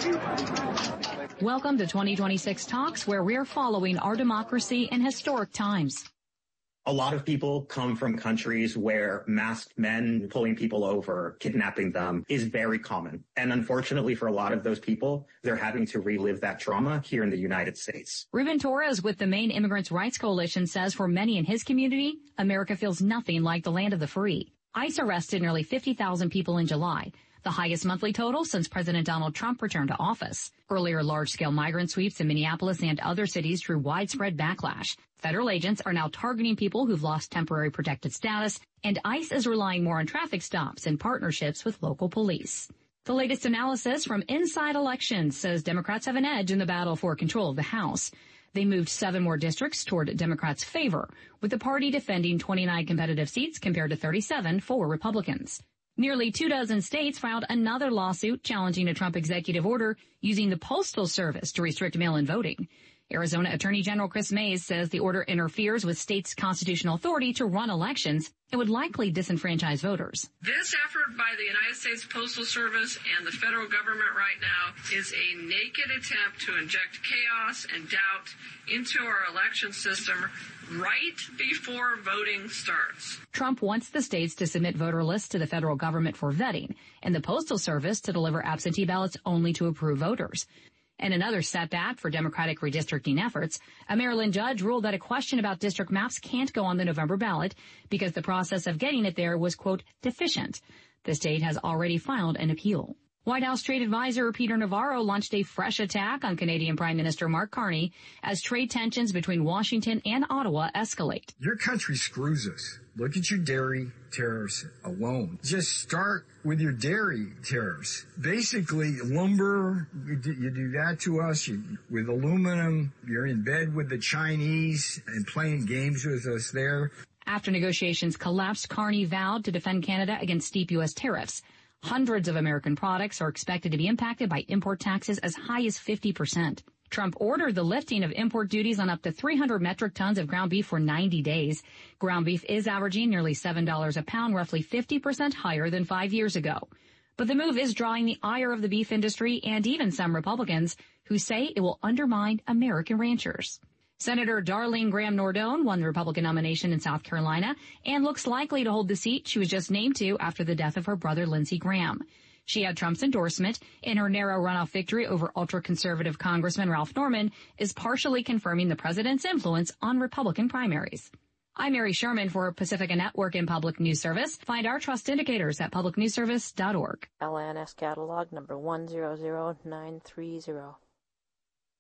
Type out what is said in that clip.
Welcome to 2026 Talks, where we're following our democracy in historic times. A lot of people come from countries where masked men pulling people over, kidnapping them is very common. And unfortunately for a lot of those people, they're having to relive that trauma here in the United States. Ruben Torres with the Maine Immigrants' Rights Coalition says for many in his community, America feels nothing like the land of the free. ICE arrested nearly 50,000 people in July, the highest monthly total since President Donald Trump returned to office. Earlier large-scale migrant sweeps in Minneapolis and other cities drew widespread backlash. Federal agents are now targeting people who've lost temporary protected status, and ICE is relying more on traffic stops and partnerships with local police. The latest analysis from Inside Elections says Democrats have an edge in the battle for control of the House. They moved 7 more districts toward Democrats' favor, with the party defending 29 competitive seats compared to 37 for Republicans. Nearly 24 states filed another lawsuit challenging a Trump executive order using the Postal Service to restrict mail-in voting. Arizona Attorney General Chris Mays says the order interferes with states' constitutional authority to run elections and would likely disenfranchise voters. This effort by the United States Postal Service and the federal government right now is a naked attempt to inject chaos and doubt into our election system right before voting starts. Trump wants the states to submit voter lists to the federal government for vetting and the Postal Service to deliver absentee ballots only to approved voters. And another setback for Democratic redistricting efforts, a Maryland judge ruled that a question about district maps can't go on the November ballot because the process of getting it there was, quote, deficient. The state has already filed an appeal. White House trade advisor Peter Navarro launched a fresh attack on Canadian Prime Minister Mark Carney as trade tensions between Washington and Ottawa escalate. Your country screws us. Look at your dairy tariffs alone. Just start with your dairy tariffs. Basically, lumber, you do that to us. With aluminum, you're in bed with the Chinese and playing games with us there. After negotiations collapsed, Carney vowed to defend Canada against steep U.S. tariffs. Hundreds of American products are expected to be impacted by import taxes as high as 50%. Trump ordered the lifting of import duties on up to 300 metric tons of ground beef for 90 days. Ground beef is averaging nearly $7 a pound, roughly 50% higher than 5 years ago. But the move is drawing the ire of the beef industry and even some Republicans who say it will undermine American ranchers. Senator Darlene Graham Nordone won the Republican nomination in South Carolina and looks likely to hold the seat she was just named to after the death of her brother Lindsey Graham. She had Trump's endorsement, and her narrow runoff victory over ultra-conservative Congressman Ralph Norman is partially confirming the president's influence on Republican primaries. I'm Mary Sherman for Pacifica Network and Public News Service. Find our trust indicators at publicnewsservice.org. LNS catalog number 100930.